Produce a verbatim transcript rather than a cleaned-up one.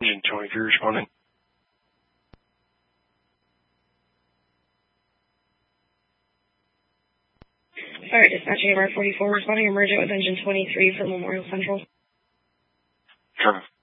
Engine twenty-three responding. Alright, dispatch A M R forty-four responding emergent with engine twenty-three for Memorial Central. Trevor.